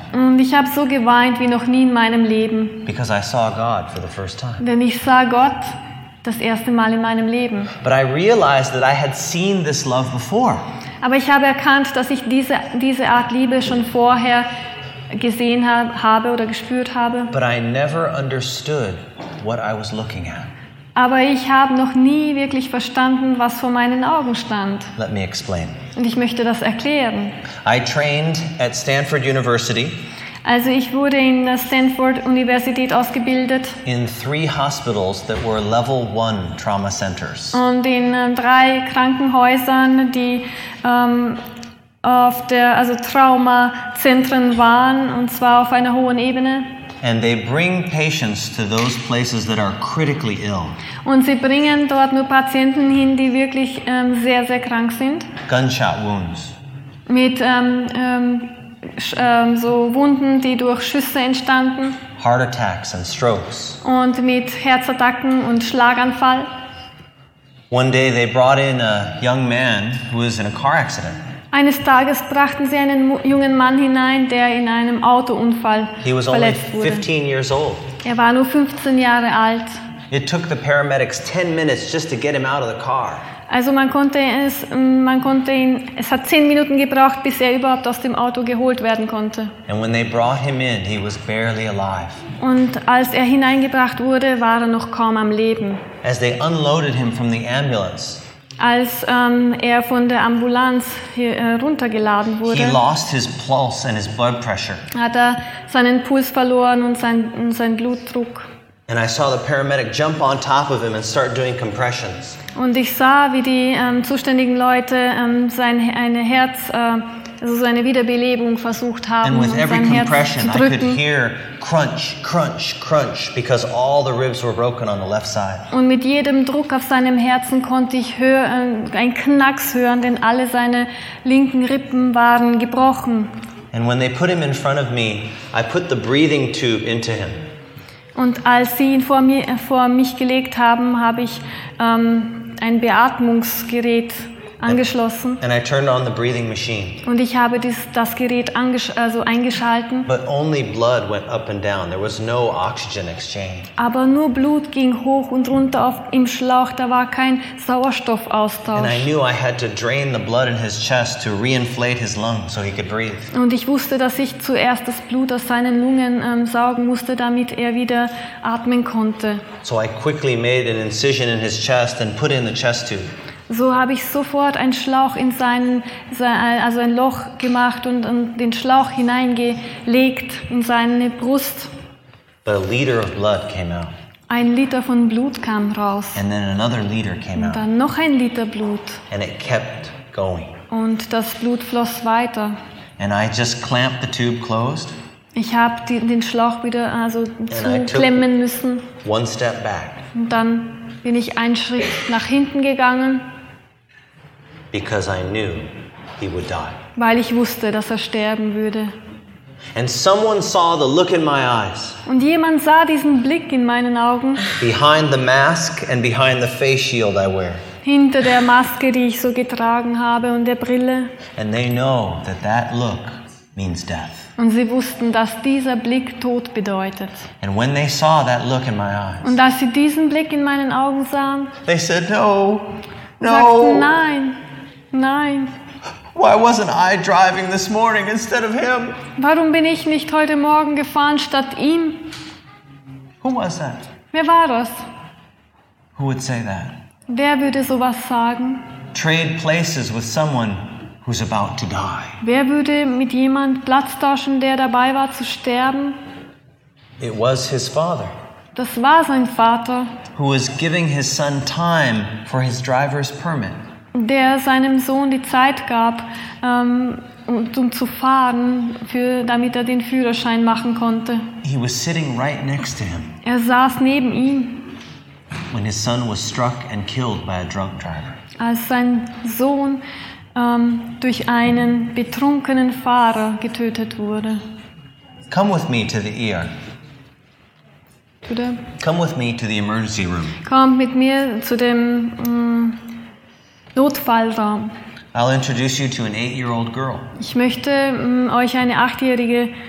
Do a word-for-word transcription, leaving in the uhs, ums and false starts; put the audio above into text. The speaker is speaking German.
Und ich habe so geweint wie noch nie in meinem Leben. Because I saw God for the first time. Denn ich sah Gott das erste Mal in meinem Leben. But I realized that I had seen this love before. Aber ich habe erkannt, dass ich diese, diese Art Liebe schon vorher gesehen hab, habe oder gespürt habe. But I never understood what I was looking at. Aber ich habe noch nie wirklich verstanden, was vor meinen Augen stand. Let me explain. Und ich möchte das erklären. I trained at Stanford University. Also ich wurde in der Stanford Universität ausgebildet. In three hospitals that were level one trauma centers. Und in äh, drei Krankenhäusern, die ähm, auf der also Traumazentren waren, und zwar auf einer hohen Ebene. And they bring patients to those places that are critically ill. Und sie bringen dort nur Patienten hin, die wirklich ähm, sehr, sehr krank sind. Gunshot wounds. Mit ähm, ähm, sch, ähm, so Wunden, die durch Schüsse entstanden. Heart attacks and strokes. Und mit Herzattacken und Schlaganfall. One day they brought in a young man who was in a car accident. Eines Tages brachten sie einen jungen Mann hinein, der in einem Autounfall He was only verletzt wurde. fifteen years old. Er war nur fünfzehn Jahre alt. It took the paramedics ten minutes just to get him out of the car. Also man konnte es, man konnte ihn, es hat zehn Minuten gebraucht, bis er überhaupt aus dem Auto geholt werden konnte. And when they brought him in, he was barely alive. Und als er hineingebracht wurde, war er noch kaum am Leben. As they unloaded him from the ambulance, Als ähm, er von der Ambulanz hier, äh, runtergeladen he wurde, lost his pulse and his blood pressure. hat er seinen Puls verloren und sein, und seinen Blutdruck. And I saw the paramedic jump on top of him and start doing compressions. Und ich sah, wie die ähm, zuständigen Leute ähm, sein eine Herz, äh, also so eine Wiederbelebung versucht haben, And with um every sein Herz compression, zu I could drücken. hear crunch, crunch, crunch, because all the ribs were broken on the left side. Und mit jedem Druck auf seinem Herzen konnte ich hören, ein Knacks hören, denn alle seine linken Rippen waren gebrochen. And when they put him in front of me, I put the breathing tube into him. Und als sie ihn vor, mir, vor mich gelegt haben, habe ich ähm, ein Beatmungsgerät angeschlossen. And I turned on the breathing machine. Und ich habe dies, das Gerät angesch- also eingeschalten. But only blood went up and down. There was no oxygen exchange. Aber nur Blut ging hoch und runter auf, im Schlauch, da war kein Sauerstoffaustausch. And I knew I had to drain the blood in his chest to reinflate his lungs so he could breathe. Und ich wusste, dass ich zuerst das Blut aus seinen Lungen ähm, saugen musste, damit er wieder atmen konnte. So I quickly made an incision in his chest and put in the chest tube. So habe ich sofort einen Schlauch in seinen, also ein Loch gemacht und, und den Schlauch hineingelegt in seine Brust. But a liter of blood came out. Ein Liter von Blut kam raus. And then another liter came Und out. dann noch ein Liter Blut. And it kept going. Und das Blut floss weiter. And I just clamped the tube closed. Ich habe den Schlauch wieder also I took- zuklemmen müssen. One step back. Und dann bin ich einen Schritt nach hinten gegangen, Because I knew he would die. weil ich wusste, dass er sterben würde. And someone saw the look in my eyes, Und jemand sah diesen Blick in meinen Augen, behind the mask and behind the face shield I wear. hinter der Maske, die ich so getragen habe, und der Brille. And they know that that look means death. Und sie wussten, dass dieser Blick Tod bedeutet. And when they saw that look in my eyes, Und als sie diesen Blick in meinen Augen sahen, they said, no, sagten, no. nein, nein. Why wasn't I driving this morning instead of him? Warum bin ich nicht heute Morgen gefahren statt ihm? Who was that? Wer war das? Who would say that? Wer würde sowas sagen? Trade places with someone who's about to die. Wer würde mit jemand Platz tauschen, der dabei war zu sterben? It was his father Das war sein Vater, who was giving his son time for his driver's permit. der seinem Sohn die Zeit gab, ähm, um, um zu fahren, für, damit er den Führerschein machen konnte. He was sitting right next to him Er saß neben ihm, when his son was struck and killed by a drunk driver. als sein Sohn ähm, durch einen betrunkenen Fahrer getötet wurde. Come with me to the E R. Oder? Come with me to the emergency room. Kommt mit mir zu dem ähm, Notfallraum. I'll introduce you to an eight-year-old girl. Ich möchte ähm, euch eine achtjährige